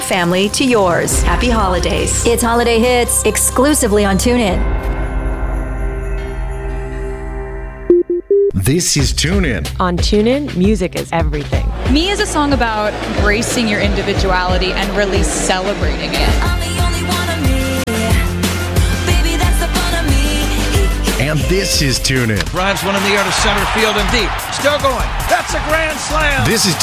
family to yours. Happy holidays. It's Holiday Hits exclusively on TuneIn. This is TuneIn. On TuneIn, music is everything. Me is a song about embracing your individuality and really celebrating it. I'm the only one of me. Baby, that's the fun of me. And this is TuneIn. Drives one in the air to center field and deep. Still going. That's a grand slam. This is